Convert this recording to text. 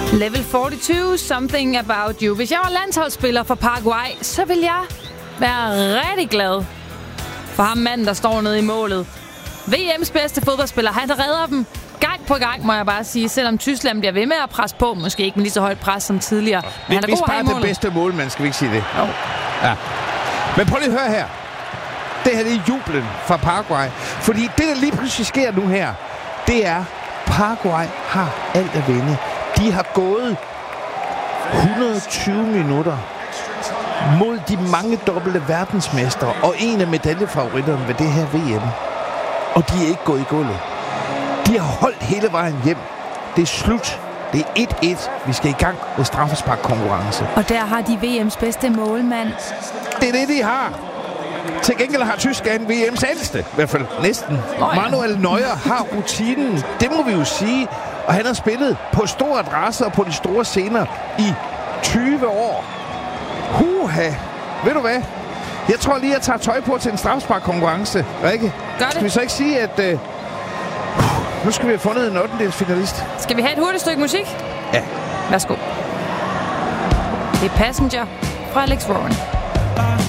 Level 42, Something About You. Hvis jeg var landsholdsspiller for Paraguay, så ville jeg være rigtig glad for ham manden, der står nede i målet. VM's bedste fodboldspiller, han redder dem gang på gang, må jeg bare sige. Selvom Tyskland bliver ved med at presse på, måske ikke med lige så højt pres som tidligere. Men han er god her i målet. den bedste målmand, skal vi ikke sige det? Jo. Ja. Men prøv lige at høre her. Det her, det er jublen fra Paraguay. Fordi det, der lige pludselig sker nu her, det er, Paraguay har alt at vinde. De har gået 120 minutter mod de mange dobbelte verdensmestre og en af medaljefavoritterne ved det her VM. Og de er ikke gået i gulvet. De har holdt hele vejen hjem. Det er slut. Det er 1-1. Vi skal i gang med straffesparkkonkurrence. Og der har de VM's bedste målmand. Det er det, de har. Til gengæld har Tyskland VM's ældste, i hvert fald næsten. Manuel Neuer har rutinen, det må vi jo sige. Og han har spillet på store adresser og på de store scener i 20 år. Huha! Ved du hvad? Jeg tror lige, jeg tager tøj på til en straffesparkkonkurrence. Rikke? Gør det. Skal vi så ikke sige, at nu skal vi have fundet en 8. finalist? Skal vi have et hurtigt stykke musik? Ja. Værsgo. Det er Passenger fra Alex Warren.